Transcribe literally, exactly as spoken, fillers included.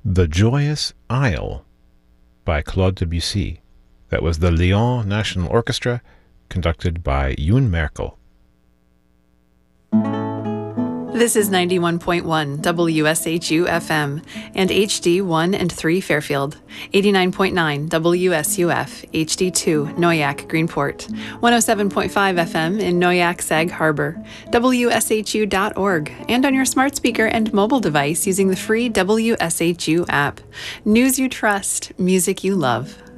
The Joyous Isle by Claude Debussy. That was the Lyon National Orchestra, conducted by Youn Merkel. This is ninety-one point one W S H U F M and H D one and three Fairfield, eighty-nine point nine W S U F, H D two Noyac Greenport, one oh seven point five F M in Noyac Sag Harbor, W S H U dot org, and on your smart speaker and mobile device using the free W S H U app. News you trust, music you love.